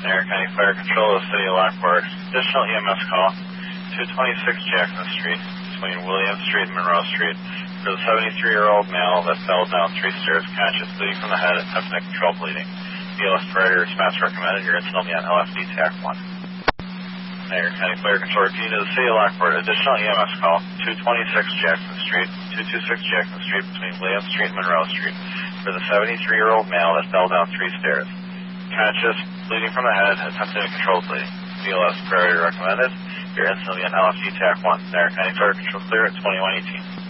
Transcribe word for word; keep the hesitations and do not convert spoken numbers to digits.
Area County Fire Control of the City of Lockport. Additional E M S call, two twenty-six Jackson Street, between William Street and Monroe Street, for the seventy-three-year-old male that fell down three stairs, conscious, bleeding from the head, attempting to control bleeding. B L S priority response recommended. Your incident on L F D TAC one. Area County Fire Control repeated to the City of Lockport. Additional E M S call, two twenty-six Jackson Street, two twenty-six Jackson Street, between William Street and Monroe Street, for the seventy-three-year-old male that fell down three stairs, conscious, bleeding from the head, attempting to control bleeding. B L S priority recommended. Your incident on L F D TAC one. Area County Fire Control clear at twenty-one eighteen.